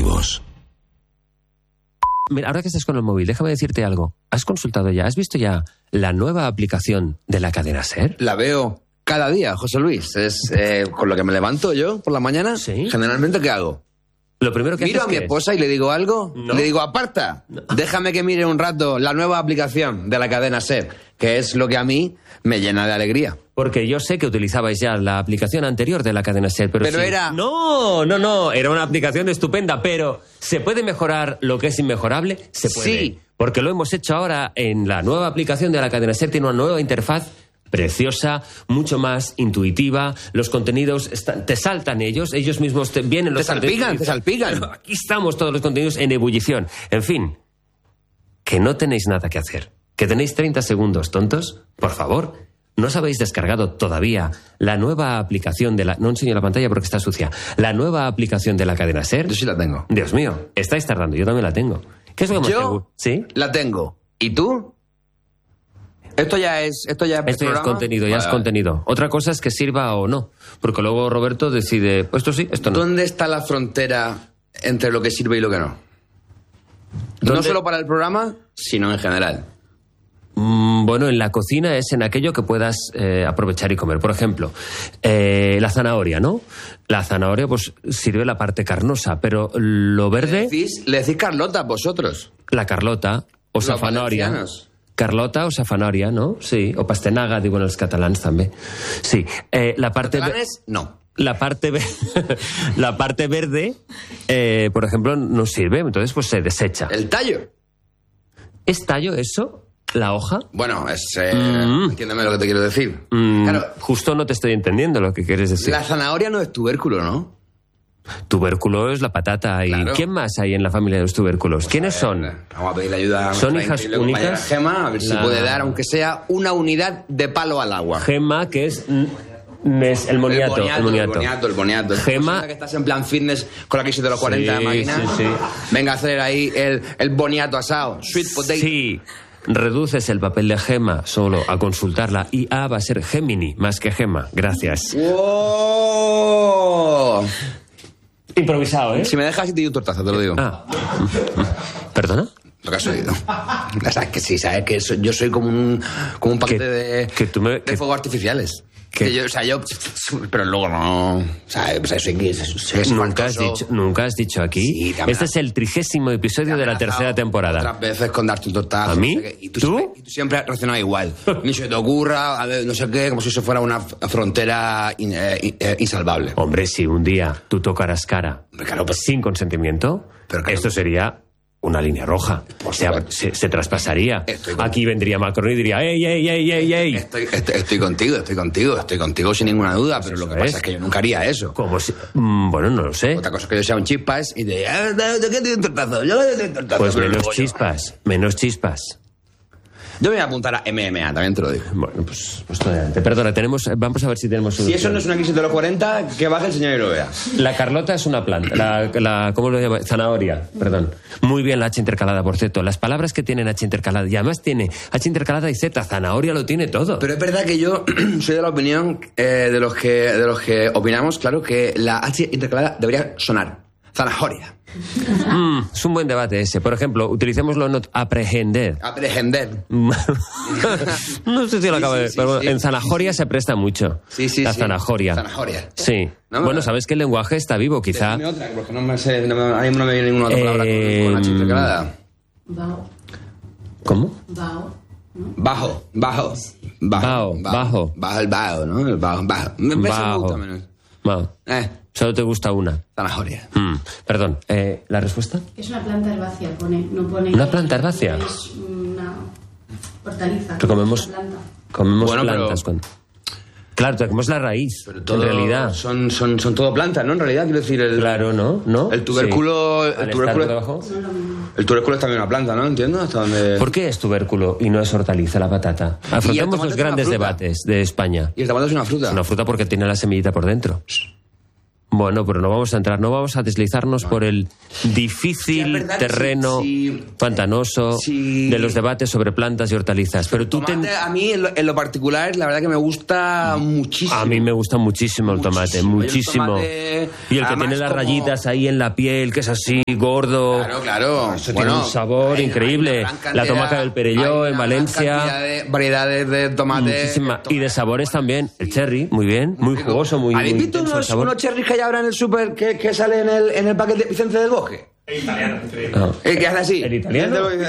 informativos. Mira, ahora que estás con el móvil, déjame decirte algo. ¿Has consultado ya, has visto ya la nueva aplicación de la cadena SER? La veo cada día, José Luis. Es con lo que me levanto yo por la mañana. ¿Sí? Generalmente, ¿qué hago? Lo primero que Miro haces a mi esposa y le digo algo. No. Le digo, aparta, déjame que mire un rato la nueva aplicación de la cadena SER, que es lo que a mí me llena de alegría. Porque yo sé que utilizabais ya la aplicación anterior de la cadena SER, pero Pero sí. era- No, era una aplicación estupenda, pero ¿se puede mejorar lo que es inmejorable? Se puede. Sí. Porque lo hemos hecho ahora en la nueva aplicación de la cadena SER, tiene una nueva interfaz preciosa, mucho más intuitiva, los contenidos te saltan ellos mismos te vienen los contenidos. Te salpican. Aquí estamos todos los contenidos en ebullición. En fin, que no tenéis nada que hacer, que tenéis 30 segundos, tontos, por favor. ¿No os habéis descargado todavía la nueva aplicación de la... No enseño la pantalla porque está sucia. La nueva aplicación de la cadena SER. Yo sí la tengo. Dios mío, estáis tardando, yo también la tengo. ¿Qué es lo que más te Yo gusta? ¿Sí? la tengo. ¿Y tú? Esto ya es Esto ya es programa? contenido, ya es Vale. contenido. Otra cosa es que sirva o no. Porque luego Roberto decide, pues esto sí, esto no. ¿Dónde está la frontera entre lo que sirve y lo que no? No ¿Dónde? solo para el programa, sino en general. Bueno, en la cocina es en aquello que puedas aprovechar y comer. Por ejemplo, la zanahoria, ¿no? La zanahoria, pues, sirve la parte carnosa, pero lo verde, Le decís Carlota, vosotros. la carlota o Los zafanoria. valencianos. Carlota o zafanoria, ¿no? Sí, o pastenaga, digo en els catalans també. Sí, la parte... Catalanes, no. La parte, la parte verde, por ejemplo, no sirve, entonces pues se desecha. El tallo. ¿Es tallo eso? ¿La hoja? Bueno, es... Entiéndeme lo que te quiero decir. Claro, Justo no te estoy entendiendo lo que quieres decir. la zanahoria no es tubérculo, ¿no? Tubérculo es la patata. ¿Y Claro. quién más hay en la familia de los tubérculos? ¿Quiénes son? Vamos a pedirle ayuda a ¿Son nuestra hijas increíble compañera únicas? Gema, a ver si La- puede dar, aunque sea una unidad de palo al agua. Gema, que es el moniato. El boniato. Gema, Que estás en plan fitness con la crisis de los 40 de Sí, máquina. sí, sí. Venga a hacer ahí el boniato asado. Sweet potato. sí, reduces el papel de Gema solo a consultarla y A va a ser Gemini más que Gema. Gracias. ¡Wow! Improvisado, ¿eh? Si me dejas, te doy un tortazo, te lo digo. Ah. ¿Perdona? Lo que has oído. Sabes que sí, sabes que yo soy como un paquete que tú me- de que- fuegos artificiales. que- Yo, pero luego no. ¿Sabes? O sea, soy Nunca has dicho aquí. Sí, también. Este es el 30º episodio de la tercera temporada. Otras veces con darte un tortazo. ¿A mí? no sé qué, y ¿Tú? siempre has reaccionado igual. Ni se te ocurra, a ver, no sé qué, como si eso fuera una frontera insalvable. Hombre, si un día tú tocaras cara Hombre, claro, pero- sin consentimiento, Pero claro. esto sería una línea roja. Por Se, supuesto. se traspasaría. Estoy con- Aquí vendría Macron y diría, ¡ey, ey, ey, ey, ey! Estoy contigo sin ninguna duda, pero lo que pasa es que yo nunca haría eso. Como si... bueno, no lo sé. Otra cosa es que yo sea un chispas y de qué te doy un tortazo? Yo te doy un tortazo. Pues Pero menos luego chispas, menos chispas. Yo me voy a apuntar a MMA, también te lo digo. Bueno, pues adelante. Perdona, vamos a ver si tenemos Si solución. eso no es una crisis de los 40, que baje el señor y lo vea. La Carlota es una planta. ¿Cómo lo llama? Zanahoria, perdón. Muy bien la H intercalada, por cierto. Las palabras que tienen H intercalada, y además tiene H intercalada y Z. Zanahoria lo tiene todo. Pero es verdad que yo soy de la opinión de los que opinamos, claro, que la H intercalada debería sonar. Zanahoria. Es un buen debate ese. Por ejemplo, utilicémoslo not aprehender. Aprehender. No sé si lo acabo de... sí, pero bueno, sí. en zanahoria se presta mucho. Sí. La zanahoria. Zanahoria. Sí. No, Bueno, no. sabes que el lenguaje está vivo, quizá. Dime otra, porque no me sé, ahora mismo no me viene ninguna otra palabra con H intercalada. Bao. ¿Cómo? Bao. ¿no? Bajo. Bao. Bajo el bajo, ¿no? El bajo. Me Bajo. gusta menos. Wow. Solo te gusta una. Zanahoria. Perdón, ¿la respuesta? Es una planta herbácea, no pone... ¿Una planta herbácea? Es una hortaliza. Pero comemos- una planta. Comemos Bueno, pero- plantas con... Claro, te comemos la raíz, Pero todo, en realidad. Son todo plantas, ¿no? En realidad, quiero decir, Claro, ¿no? el tubérculo... Sí. El Al tubérculo, estar por debajo. el tubérculo es también una planta, ¿no? Entiendo hasta donde... ¿Por qué es tubérculo y no es hortaliza la patata? Afrontemos tomate los es grandes una fruta. debates de España. Y el tomate es una fruta. Es una fruta porque tiene la semillita por dentro. Bueno, pero no vamos a entrar, no vamos a deslizarnos por el Sí, difícil es verdad que terreno pantanoso de los debates sobre plantas y hortalizas. Pero tú Tomate, a mí, en lo particular, la verdad que me gusta muchísimo. A mí me gusta muchísimo el tomate, muchísimo. Y el que además, tiene las como- rayitas ahí en la piel, que es así, gordo. Claro. Eso tiene un sabor increíble. La tomaca del Perelló en Valencia. Variedades de tomate. Muchísima. Y de sabores también. El cherry, muy bien, muy jugoso, muy ¿Habéis muy visto intenso el sabor. unos cherries que hay ahora en el súper que sale en el paquete de Vicente del Bosque? Es italiano, increíble. Ah. Que hace así. ¿El italiano?